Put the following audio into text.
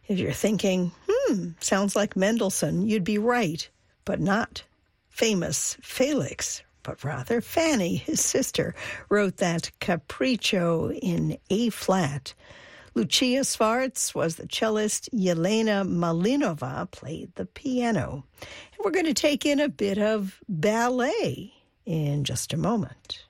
If you're thinking, sounds like Mendelssohn, you'd be right, but not famous Felix, but rather Fanny, his sister, wrote that Capriccio in A-flat. Lucia Svarts was the cellist. Yelena Malinova played the piano. And we're going to take in a bit of ballet in just a moment.